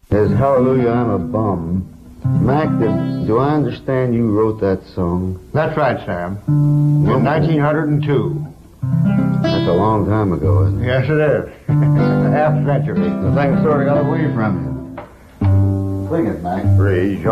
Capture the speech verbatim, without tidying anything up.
Says, hallelujah, I'm a bum. Mac, did, do I understand you wrote that song? That's right, Sam. In nineteen oh two. That's a long time ago, isn't it? Yes, it is. A half century. The thing sort of got away from you. Sing it, Mac. Praise